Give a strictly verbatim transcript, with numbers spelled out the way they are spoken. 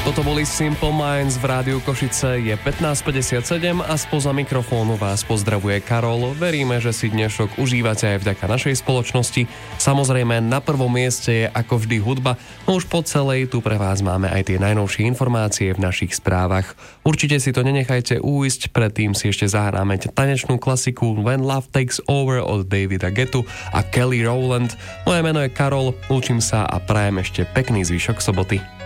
Toto boli Simple Minds v rádiu Košice, je pätnásť päťdesiatsedem a spoza mikrofónu vás pozdravuje Karol. Veríme, že si dnešok užívate aj vďaka našej spoločnosti. Samozrejme, na prvom mieste je ako vždy hudba, no už po celej tu pre vás máme aj tie najnovšie informácie v našich správach. Určite si to nenechajte újsť, predtým si ešte zahráme tanečnú klasiku When Love Takes Over od Davida Guettu a Kelly Rowland. Moje meno je Karol, učím sa a prajem ešte pekný zvyšok soboty.